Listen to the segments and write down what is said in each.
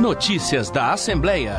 Notícias da Assembleia.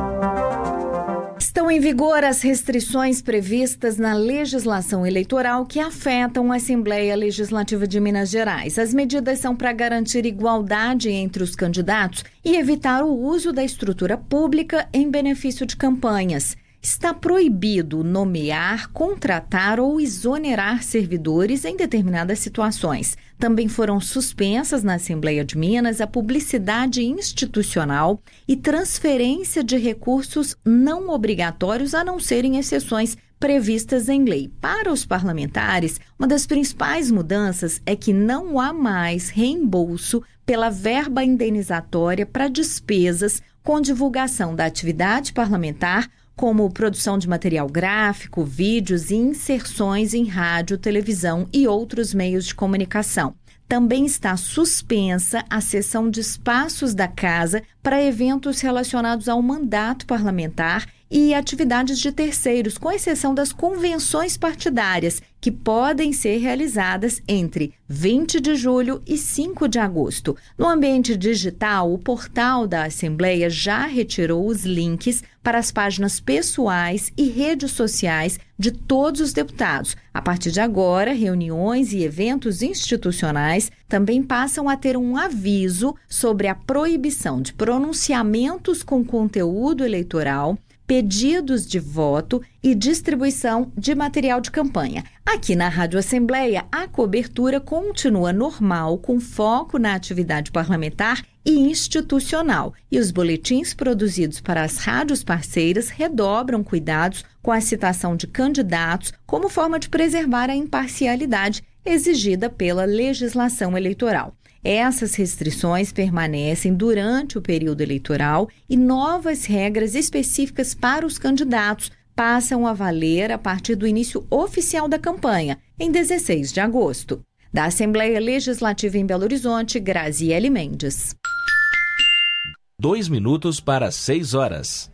Estão em vigor as restrições previstas na legislação eleitoral que afetam a Assembleia Legislativa de Minas Gerais. As medidas são para garantir igualdade entre os candidatos e evitar o uso da estrutura pública em benefício de campanhas. Está proibido nomear, contratar ou exonerar servidores em determinadas situações. Também foram suspensas na Assembleia de Minas a publicidade institucional e transferência de recursos não obrigatórios, a não serem exceções previstas em lei. Para os parlamentares, uma das principais mudanças é que não há mais reembolso pela verba indenizatória para despesas com divulgação da atividade parlamentar, como produção de material gráfico, vídeos e inserções em rádio, televisão e outros meios de comunicação. Também está suspensa a cessão de espaços da Casa para eventos relacionados ao mandato parlamentar e atividades de terceiros, com exceção das convenções partidárias, que podem ser realizadas entre 20 de julho e 5 de agosto. No ambiente digital, o portal da Assembleia já retirou os links para as páginas pessoais e redes sociais de todos os deputados. A partir de agora, reuniões e eventos institucionais também passam a ter um aviso sobre a proibição de pronunciamentos com conteúdo eleitoral, pedidos de voto e distribuição de material de campanha. Aqui na Rádio Assembleia, a cobertura continua normal, com foco na atividade parlamentar e institucional. E os boletins produzidos para as rádios parceiras redobram cuidados com a citação de candidatos como forma de preservar a imparcialidade exigida pela legislação eleitoral. Essas restrições permanecem durante o período eleitoral e novas regras específicas para os candidatos passam a valer a partir do início oficial da campanha, em 16 de agosto. Da Assembleia Legislativa em Belo Horizonte, Graziele Mendes. 2 minutos para 6 horas.